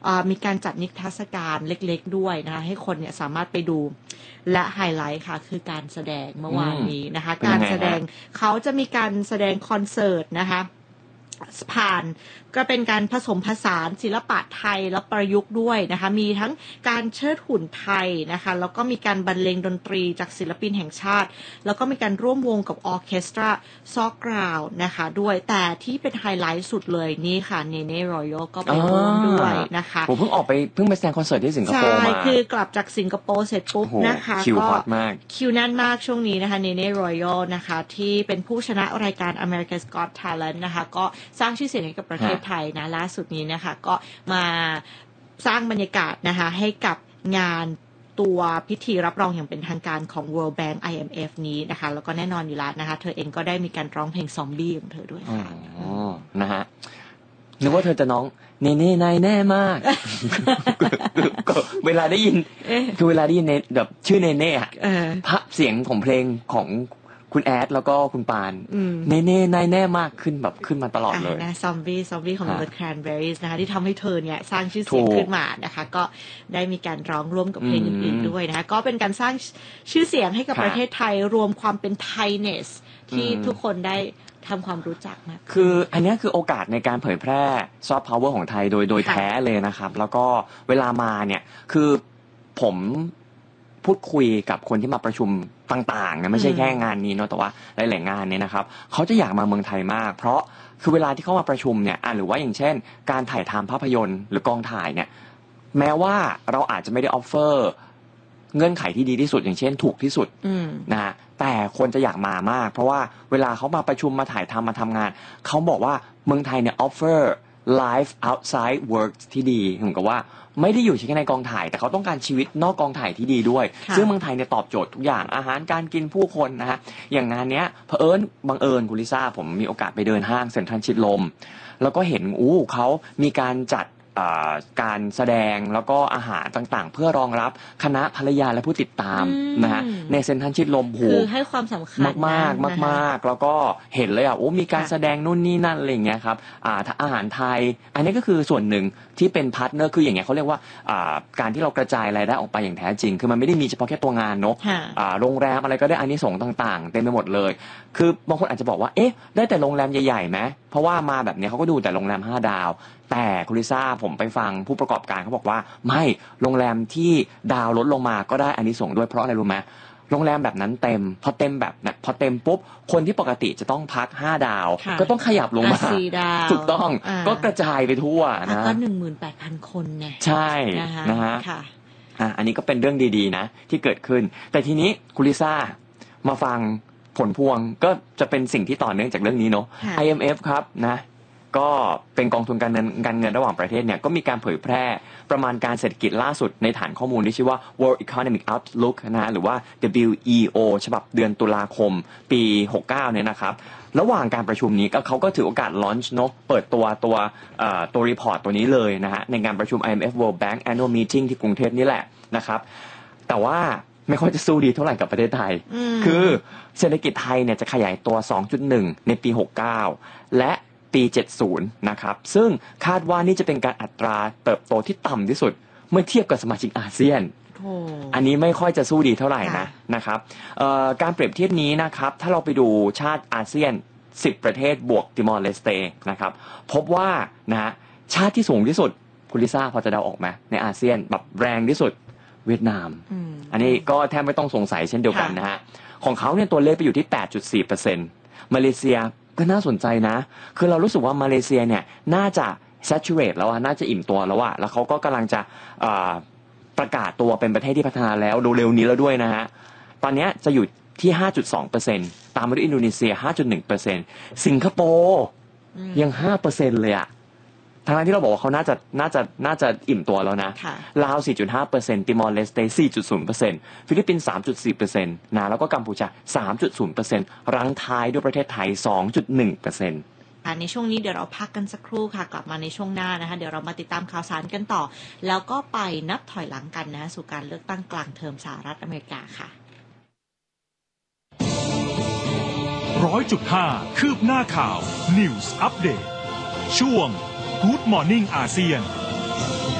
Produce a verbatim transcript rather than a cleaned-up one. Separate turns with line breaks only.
มีการจัดนิทรรศการเล็กๆด้วยนะคะให้คนเนี่ยสามารถไปดูและไฮไลท์ค่ะคือการแสดงเมื่อวานนี้นะคะการแสดงเขาจะมีการแสดงคอนเสิร์ตนะคะผ่านก็เป็นการผสมผสานศิลปะไทยและประยุกต์ด้วยนะคะมีทั้งการเชิดหุ่นไทยนะคะแล้วก็มีการบรรเลงดนตรีจากศิลปินแห่งชาติแล้วก็มีการร่วมวงกับออร์เคสตราซอกกราวนะคะด้วยแต่ที่เป็นไฮไลท์สุดเลยนี่ค่ะเนเน่รอยัลก็ไปร่วมด้วยนะคะ
ผมเพิ่งออกไปเพิ่งไปแสดงคอนเสิร์ตที่สิงคโปร์มา
ใช่คือกลับจากสิงคโปร์เสร็จปุ๊บนะคะ
คิวฮอตมาก
คิวแน่นมากช่วงนี้นะคะเนเน่รอยัลนะคะที่เป็นผู้ชนะรายการ America's Got Talent นะคะก็สร้างชื่อเสียงให้กับประเทศไทยนะล่าสุดนี้นะคะก็มาสร้างบรรยากาศนะคะให้กับงานตัวพิธีรับรองอย่างเป็นทางการของ World Bank ไอ เอ็ม เอฟ นี้นะคะแล้วก็แน่นอนอยู่แล้วนะคะเธอเองก็ได้มีการร้องเพลงซอมบี้ของเธอด้วยค่ะ
อ๋อนะฮะนึกว่าเธอจะน้องเนเน่นายแน่มากเวลาได้ยินคือเวลาได้ยินแบบชื่อเนเน่อะพระเสียงของเพลงของคุณแอดแล้วก็คุณปานเน่เน่นายแน่มากขึ้นแบบขึ้นมาตลอดเลย
นะซอมบี้ซอมบี้ของ The Cranberries นะคะที่ทำให้เธอเนี่ยสร้างชื่อเสียงขึ้นมานะคะก็ได้มีการร้องร่วมกับเพลงอื่นๆด้วยนะคะก็เป็นการสร้างชื่อเสียงให้กับประเทศไทยรวมความเป็นไทยเนสที่ทุกคนได้ทำความรู้จักมาก
คืออันนี้คือโอกาสในการเผยแพร่ซอฟต์พาวเวอร์ของไทยโดยโดยแท้เลยนะครับแล้วก็เวลามาเนี่ยคือผมพูดคุยกับคนที่มาประชุมต่างๆนะไม่ใช่แค่งานนี้เนาะแต่ว่าหลายๆงานเนี่ยนะครับเขาจะอยากมาเมืองไทยมากเพราะคือเวลาที่เขามาประชุมเนี่ยหรือว่าอย่างเช่นการถ่ายทำภาพยนตร์หรือกองถ่ายเนี่ยแม้ว่าเราอาจจะไม่ได้ออฟเฟอร์เงื่อนไขที่ดีที่สุดอย่างเช่นถูกที่สุดนะฮะแต่คนจะอยากมามากเพราะว่าเวลาเขามาประชุมมาถ่ายทำมาทำงานเขาบอกว่าเมืองไทยเนี่ยออฟเฟอร์ life outside work ที่ดีเหมือนกับว่าไม่ได้อยู่แค่ในกองถ่ายแต่เขาต้องการชีวิตนอกกองถ่ายที่ดีด้วยซึ่งเมืองไทยเนี่ยตอบโจทย์ทุกอย่างอาหารการกินผู้คนนะฮะอย่างงานเนี้ยเผอิญบังเอิญคุณลิซ่าผมมีโอกาสไปเดินห้างเซ็นทรัลชิดลมแล้วก็เห็นอู้เขามีการจัดการแสดงแล้วก็อาหารต่างๆเพื่อรองรับคณะภรรยาและผู้ติดตามนะฮะในเซ็นทรัลชิดลม
คือให้ความสำคัญ
มากๆมากๆแล้วก็เห็นเลยอ่ะโอ้มีการแสดงนู่นนี่นั่นอะไรอย่างเงี้ยครับอ่าอาหารไทยอันนี้ก็คือส่วนหนึ่งที่เป็นพาร์ทเนอร์คืออย่างเงี้ยเขาเรียกว่าอ่าการที่เรากระจายรายได้ออกไปอย่างแท้จริงคือมันไม่ได้มีเฉพาะแค่ตัวงานเนาะอ่าโรงแรมอะไรก็ได้อานิสงส์ต่างๆเต็มไปหมดเลยคือบางคนอาจจะบอกว่าเอ๊ะได้แต่โรงแรมใหญ่ๆไหมเพราะว่ามาแบบนี้เขาก็ดูแต่โรงแรมห้าดาวแต่คุณลิซ่าผมไปฟังผู้ประกอบการเขาบอกว่าไม่โรงแรมที่ดาวลดลงมาก็ได้อานิสงส์ด้วยเพราะอะไรรู้ไหมโรงแรมแบบนั้นเต็มพอเต็มแบบนะพอเต็มปุ๊บคนที่ปกติจะต้องพักห้าดาวก็ต้องขยับลงมาถูกต้องก็กระจายไปทั่วนะ
ก็หนึ่งหมื่นแปดพันคนไง
ใช่นะฮะอันนี้ก็เป็นเรื่องดีๆนะที่เกิดขึ้นแต่ทีนี้คุณลิซ่ามาฟังผลพวงก็จะเป็นสิ่งที่ต่อเนื่องจากเรื่องนี้เนาะ ไอ เอ็ม เอฟ ครับนะก็เป็นกองทุนการเงินการเงินระหว่างประเทศเนี่ยก็มีการเผยแพร่ประมาณการเศรษฐกิจล่าสุดในฐานข้อมูลที่ชื่อว่า World Economic Outlook นะฮะหรือว่า ดับเบิลยู อี โอ ฉบับเดือนตุลาคมปีหกสิบเก้าเนี่ยนะครับระหว่างการประชุมนี้ก็เขาก็ถือโอกาสลอนช์เนาะเปิดตัวตัวตัวรีพอร์ตตัวนี้เลยนะฮะในงานประชุม ไอ เอ็ม เอฟ World Bank Annual Meeting ที่กรุงเทพนี่แหละนะครับแต่ว่าไม่ค่อยจะสู้ดีเท่าไหร่กับประเทศไทยคือเศรษฐกิจไทยเนี่ยจะขยายตัว สองจุดหนึ่ง ในปีหกสิบเก้าและปีเจ็ดสิบนะครับซึ่งคาดว่านี่จะเป็นการอัตราเติบโตที่ต่ำที่สุดเมื่อเทียบกับสมาชิกอาเซียนอันนี้ไม่ค่อยจะสู้ดีเท่าไหร่นะนะครับการเปรียบเทียบนี้นะครับถ้าเราไปดูชาติอาเซียนสิบประเทศบวกติมอร์เลสเตนะครับพบว่านะฮะชาติที่สูงที่สุดคุณลิซ่าพอจะเดาออกไหมในอาเซียนแบบแรงที่สุดเวียดนามอันนี้ก็แทบไม่ต้องสงสัยเช่นเดียวกันนะฮะของเขาเนี่ยตัวเลขไปอยู่ที่ แปดจุดสี่เปอร์เซ็นต์ มาเลเซียก็น่าสนใจนะคือเรารู้สึกว่ามาเลเซียเนี่ยน่าจะ saturate แล้วอะน่าจะอิ่มตัวแล้วอะแล้วเขาก็กำลังจะประกาศตัวเป็นประเทศที่พัฒนาแล้วเร็วๆนี้แล้วด้วยนะฮะตอนนี้จะอยู่ที่ ห้าจุดสองเปอร์เซ็นต์ ตามมาด้วยอินโดนีเซีย ห้าจุดหนึ่งเปอร์เซ็นต์ สิงคโปร์ยัง ห้าเปอร์เซ็นต์ เลยอะทางนั้นที่เราบอกว่าเขาน่าจะน่าจะน่าจะอิ่มตัวแล้วนะลาว สี่จุดห้าเปอร์เซ็นต์ ติมอร์เลสเต สี่จุดศูนย์เปอร์เซ็นต์ ฟิลิปปินส์ สามจุดสี่เปอร์เซ็นต์ นะแล้วก็กัมพูชา สามจุดศูนย์เปอร์เซ็นต์ รั้งท้ายด้วยประเทศไทย สองจุดหนึ่งเปอร์เซ็นต์
ในช่วงนี้เดี๋ยวเราพักกันสักครู่ค่ะกลับมาในช่วงหน้านะคะเดี๋ยวเรามาติดตามข่าวสารกันต่อแล้วก็ไปนับถอยหลังกันนะสู่การเลือกตั้งกลางเทอมสหรัฐอเมริกาค่ะ
ร้อยจุดห้าคืบหน้าข่าว News Update ช่วง Good Morning อาเซียน